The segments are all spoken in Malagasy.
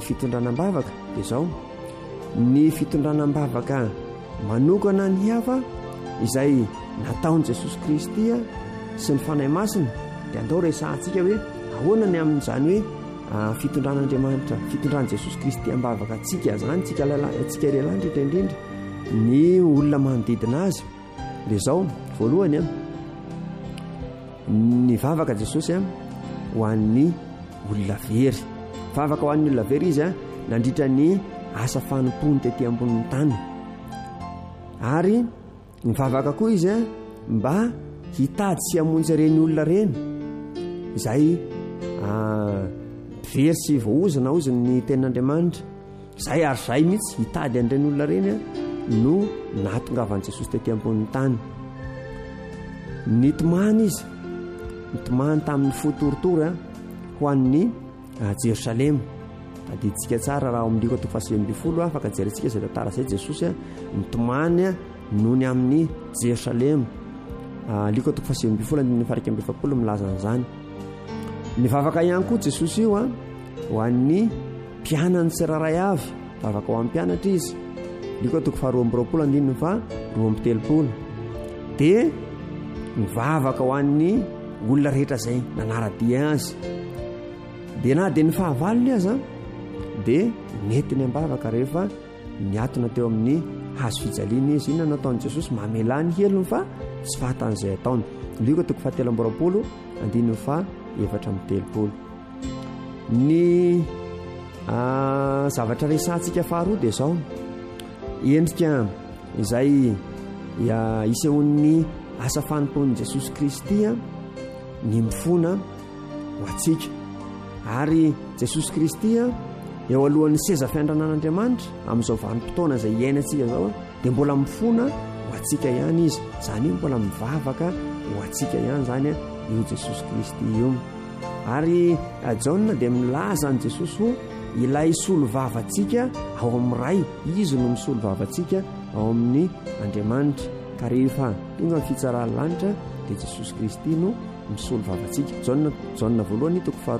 fitondranam-bavaka dia izao ny fitondranam-bavaka manokana ny hafa izay nataon'i Jesosy Kristy sy ny fanahy masina dia andao resahantsika hoe ahoana ny amin'izany hoe fitondran'Andriamanitra fitondran'i Jesosy Kristy am-bavaka antsika zany tsika irelan'ny indrindra ny olona manodidina azy dia izao voalohany ny vavaka Jesosy ho an'ny olona very vavaka ho an'ny olona very izy nandritra ny asa fanompony tetỳ ambonin'ny tany ary mivavaka koa izy mba hitady sy hamonjy ireny olona ireny izay very sy voaozana ozy ny tenin'Andriamanitra izay ary izay mihitsy hitady an'ireny olona ireny no nahatongavan'i Jesosy tetỳ ambonin'ny tany nitomany izy nitomany tamin'ny fotoritory ho an'ny Jerosalema aditsika tsara raha amin'ny liko 7:20 afaka jerentsika izay tantara izay Jesosy nitomany noho ny amin'ny Jerosalema liko 7:20 milaza an'izany mivavaka ihany koa Jesosy io ho an'ny mpianany tsiraray avy vavaka ho amin'ny mpianatra izy liko 2:20 dia mivavaka ho an'ny olona rehetra izay nanaradia azy dia na dia ny fahavalony azy dia nety ny ambavaka rehefa niatona teo amin'ny hazo fijaliana izy inona nataon'i Jesosy mamelany helony fa tsy fahatan'izay ataony liko 7:30 ny zavatra resantsika faharoa dia izao endrika izay isehon'ny asa fanompon'i Jesosy Kristy ny mifona ho antsika ary Jesosy Kristy eo alohan'ny seza fiandranan'Andriamanitra amin'izao vanim-potoana izay iainantsika zao dia mbola mifona ho antsika ihany izy izany io mbola mivavaka ho antsika ihany zany io Jesosy Kristy io ary Jaona dia milaza an' Jesosy ho ilay solo vavantsika ao amin'ny ray izy no misolo vavantsika ao amin'ny Andriamanitra ka rehefa tonga ny fitsarany lanitra dia Jesosy Kristy no misolo vavantsika Jaona voalohany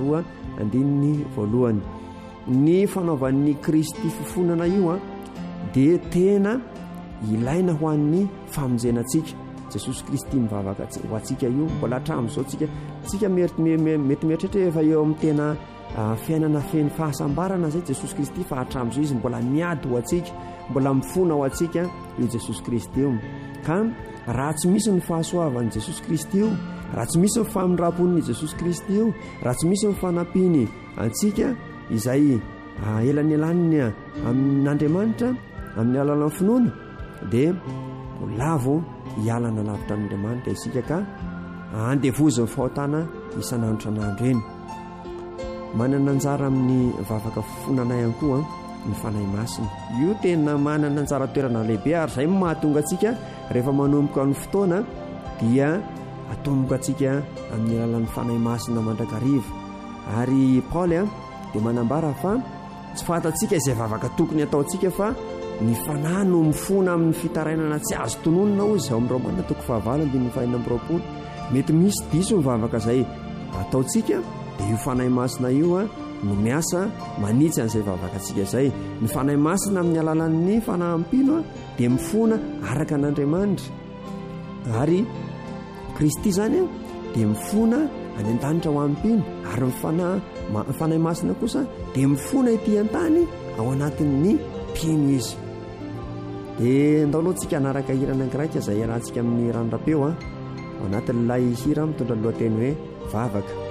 2:1 ny fanaovan'ny Kristy fifonana io dia tena ilaina ho an'ny famonjenantsika Jesosy Kristy mivavaka ho antsika io mbola hatramin'izao tsika mety mieritreritra efa eo amin'ny tena fiainana feny fahasambarana zay Jesosy Kristy fa hatramin'izao izy mbola miady ho antsika mbola mifona ho antsika io Jesosy Kristy io ka raha tsy misy ny fahasoavan'i Jesosy Kristy io raha tsy misy ny famindrapon'i Jesosy Kristy io raha tsy misy ny fanampiany antsika izay elany elaniny amin'Andriamanitra amin'ny alalan'ny finoana dia lavo hialana lavitra n'Andriamanitra isika ka andevozy ny fahotana isan'andro eny manana anjara amin'ny vavaka fifonana ihany koa ny fanahy masina io tena manana anjara toerana lehibe ary izay mahatonga atsika rehefa manomboka ny fotoana dia atomboka atsika amin'ny alalan'ny fanahy masina mandrakariva ary Paoly dia manambara fa tsy fantatsika izay vavaka tokony ataontsika fa ny fanahy no mifona amin'ny fitarainana tsy azo tononona ozy ao amin'ny Romana 9:20 mety misy diso ny vavaka izay ataontsika dia io fanahy masina io no miasa manitsy an'izay vavaka antsika izay ny fanahy masina amin'ny alalan'ny fanahampino dia mifona araka an'Andriamanitra ary Kristy zany dia mifona any an-danitra ho ampino ary ny fanahy masina kosa dia mifona ety an-tany ao anatin'ny mpino izy dia ndao aloha tsika anaraka hira anankiray izay iarahantsika amin'ny ranoram-peo ao anatin'ilay hira mitondra lohateny hoe vavaka